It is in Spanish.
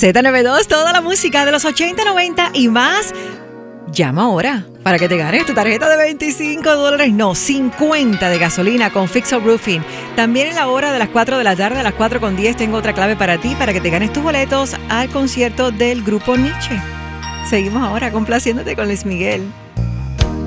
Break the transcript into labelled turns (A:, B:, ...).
A: Z92, toda la música de los 80, 90 y más. Llama ahora para que te ganes tu tarjeta de $25, no, 50 de gasolina con Fixo Roofing. También en la hora de las 4 de la tarde, a las 4:10, tengo otra clave para ti, para que te ganes tus boletos al concierto del grupo Nietzsche. Seguimos ahora complaciéndote con Luis Miguel.